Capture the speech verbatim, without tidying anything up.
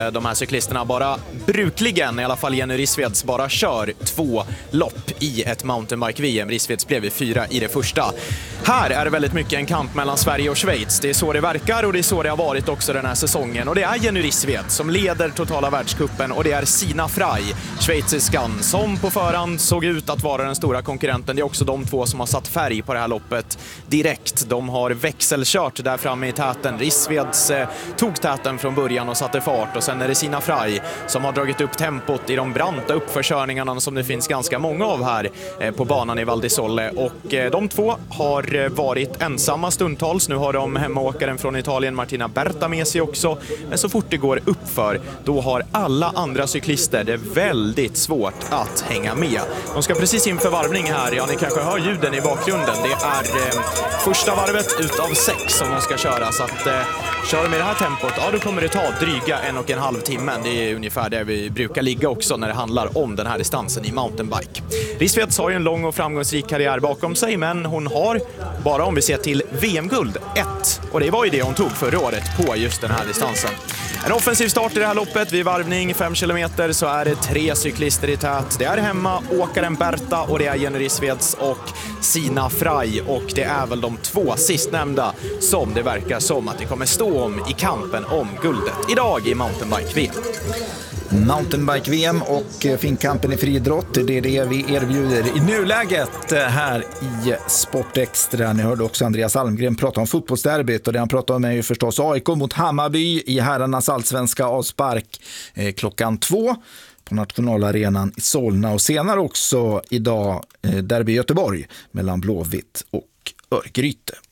De här cyklisterna bara brukligen, i alla fall Jenny Rissveds, bara kör två lopp i ett mountainbike-V M. Rissveds blev fyra i det första. Här är det väldigt mycket en kamp mellan Sverige och Schweiz. Det är så det verkar och det är så det har varit också den här säsongen. Och det är Jenny Rissved som leder totala världscupen och det är Sina Frey, schweiziskan, som på förhand såg ut att vara den stora konkurrenten. Det är också de två som har satt färg på det här loppet direkt. De har växelkört där framme i täten. Rissveds eh, tog täten från början och satte fart, och sen är det Sina Frey som har dragit upp tempot i de branta uppförkörningarna som det finns ganska många av här eh, på banan i Val di Sole. Och eh, de två har eh, varit ensamma stundtals. Nu har de hemmaåkaren från Italien Martina Berta med sig också. Men så fort det går uppför, då har alla andra cyklister det väldigt svårt att hänga med. De ska precis inför varvning här. Ja, ni kanske hör ljuden i bakgrunden. Det är eh, första varvet utav sex som de ska köra. Så att eh, kör de med det här tempot, ja, då kommer det ta dryga en och en halv timme. Det är ungefär där vi brukar ligga också när det handlar om den här distansen i mountainbike. Rissveds har ju en lång och framgångsrik karriär bakom sig, men hon har, bara om vi ser till V M-guld, ett. Och det var ju det hon tog förra året på just den här distansen. En offensiv start i det här loppet. Vid varvning fem kilometer så är det tre cyklister i tät. Det är hemma åkaren Berta och det är Jenny Rissveds och Sina Frey. Och det är väl de två sistnämnda som det verkar som att det kommer stå om i kampen om guldet idag i mountainbike-V M. Mountainbike-V M och finkampen i friidrott, det är det vi erbjuder i nuläget här i Sport Extra. Ni hörde också Andreas Almgren prata om fotbollsderbyt, och det han pratade om är ju förstås A I K mot Hammarby i herrarnas allsvenska avspark eh, klockan två på nationalarenan i Solna, och senare också idag eh, derby i Göteborg mellan Blåvitt och Örgryte.